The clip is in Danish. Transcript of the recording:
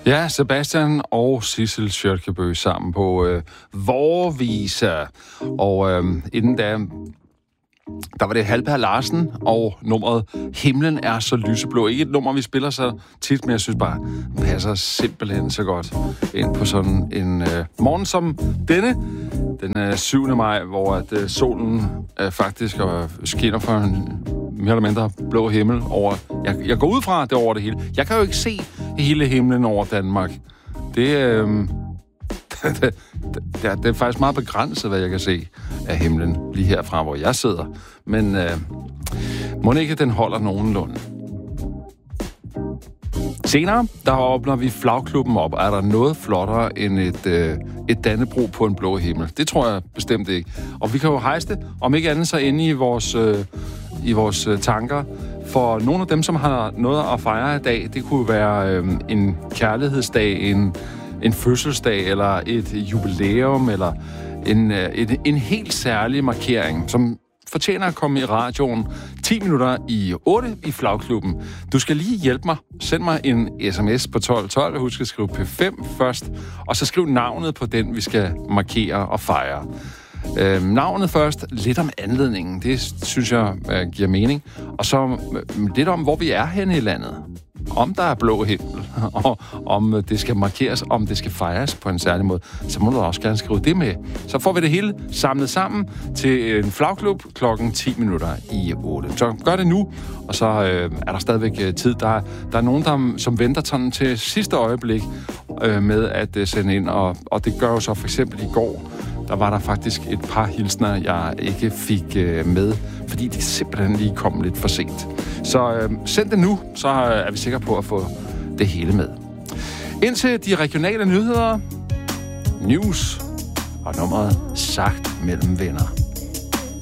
Ja, Sebastian og Sissel Kjølkebø sammen på Vorvisa. Og inden da, der var det Halvberg Larsen og nummeret Himlen er så lyseblå. Ikke et nummer, vi spiller så tit, men jeg synes bare, passer simpelthen så godt ind på sådan en morgen som denne. Den 7. maj, hvor at solen faktisk skinner for en mere eller mindre blå himmel over. Jeg går ud fra det over det hele. Jeg kan jo ikke se hele himlen over Danmark. Det er faktisk meget begrænset, hvad jeg kan se af himlen lige herfra, hvor jeg sidder. Men må ikke, den holder nogenlunde. Senere, der åbner vi flagklubben op. Er der noget flottere end et Dannebrog på en blå himmel? Det tror jeg bestemt ikke. Og vi kan jo hejse det, om ikke andet så inde i vores tanker. For nogle af dem, som har noget at fejre i dag, det kunne være en kærlighedsdag, en fødselsdag, eller et jubilæum, eller en helt særlig markering, som fortjener at komme i radioen 10 minutter i 8 i flagklubben. Du skal lige hjælpe mig. Send mig en sms på 1212. Husk at skrive P5 først, og så skriv navnet på den, vi skal markere og fejre. Navnet først, lidt om anledningen. Det synes jeg giver mening. Og så lidt om, hvor vi er henne i landet. Om der er blå himmel, og om det skal markeres, om det skal fejres på en særlig måde, så må du også gerne skrive det med. Så får vi det hele samlet sammen til en flagklub klokken 10 minutter i 8. Så gør det nu, og så er der stadigvæk tid. Der er nogen, som venter sådan til sidste øjeblik med at sende ind, og det gør jo så for eksempel i går. Der var der faktisk et par hilsner, jeg ikke fik med, fordi de simpelthen lige kom lidt for sent. Så send det nu, så er vi sikre på at få det hele med. Indtil de regionale nyheder, news og nummeret sagt mellem venner.